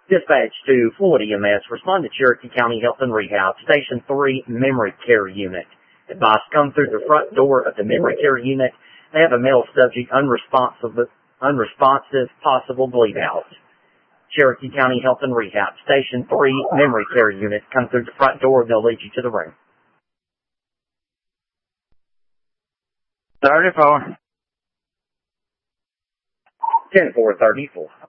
Dispatch to Floyd EMS. Respond to Cherokee County Health and Rehab. Station 3 Memory Care Unit. Advice, come through the front door of the Memory Care Unit. They have a male subject unresponsive, possible bleed out. Cherokee County Health and Rehab. Station 3 Memory Care Unit. Come through the front door. They'll lead you to the room. 34. 10-4-34.